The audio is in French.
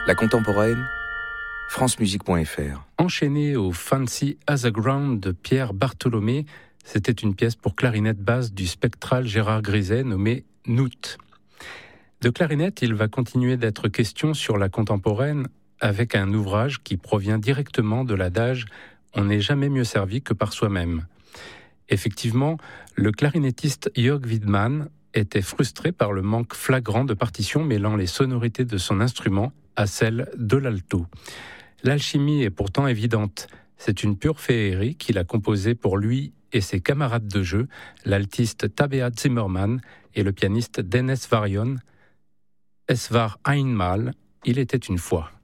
La contemporaine, francemusique.fr. Enchaîné au Fancy as a Ground de Pierre Bartholomé, c'était une pièce pour clarinette basse du spectral Gérard Griset nommée Noot. De clarinette, il va continuer d'être question sur la contemporaine avec un ouvrage qui provient directement de l'adage « On n'est jamais mieux servi que par soi-même ». Effectivement, le clarinettiste Jörg Widmann était frustré par le manque flagrant de partitions mêlant les sonorités de son instrument à celles de l'alto. L'alchimie est pourtant évidente. C'est une pure féerie qu'il a composée pour lui et ses camarades de jeu, l'altiste Tabea Zimmermann et le pianiste Dennis Varion. Es war einmal, il était une fois.